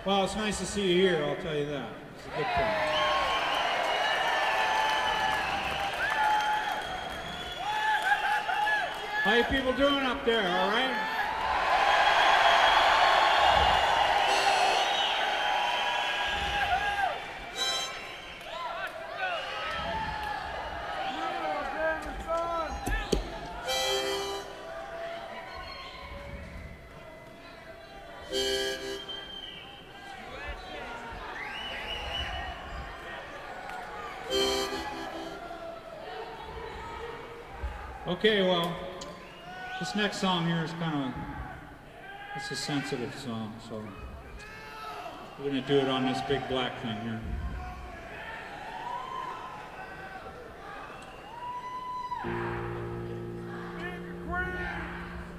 Well, it's nice to see you here, I'll tell you that. It's a good thing. How you people doing up there, all right? Okay, well, this next song here is it's a sensitive song, so we're gonna do it on this big black thing here.